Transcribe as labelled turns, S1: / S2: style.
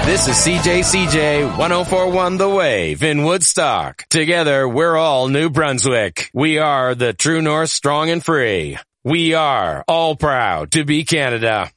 S1: This is CJCJ 1041 The Wave in Woodstock. Together, we're all New Brunswick. We are the True North, strong and free. We are all proud to be Canada.